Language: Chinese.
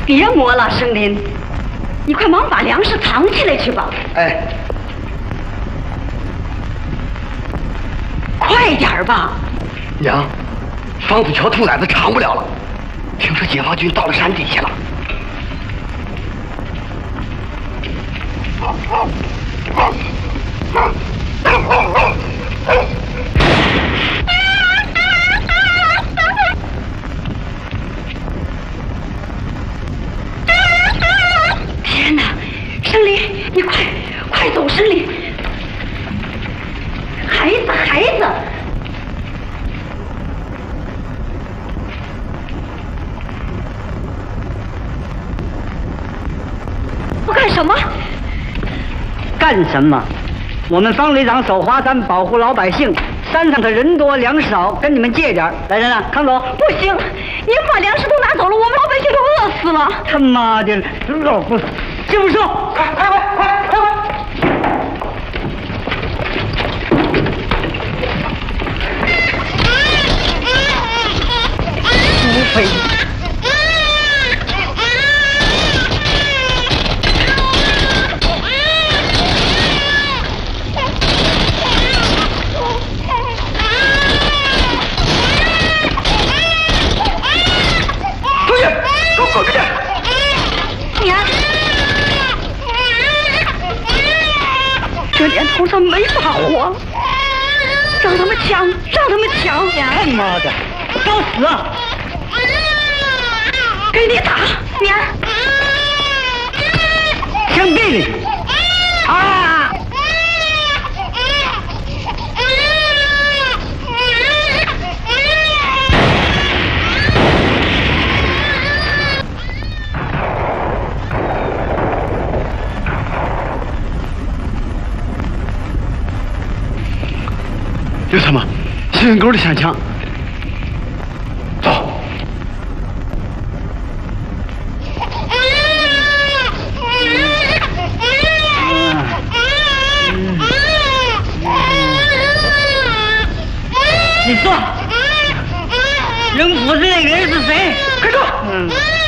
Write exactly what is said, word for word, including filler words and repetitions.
别磨了，生林，你快忙把粮食藏起来去吧。 哎， 快点吧。 娘，房子桥兔崽子藏不了了，听说解放军到了山底下了。 天哪，生林，你快快走，生林！孩子，孩子！我干什么？ 干什么？我们方旅长守华山，保护老百姓。山上的人多粮食少，跟你们借点。来人啊，康总！ 不行，您把粮食都拿走了，我们老百姓都饿死了。 他妈的，老不，这么说，快快快快快快！苏菲。 滚出去！ 娘，这年头咱没法活，让他们抢，让他们抢！娘， 他妈的，找死啊！ 给你打，娘！ 枪毙你！啊！ 有什么？西人沟里响枪。走。 你说，扔斧子那个人是谁？ 快说！ 嗯。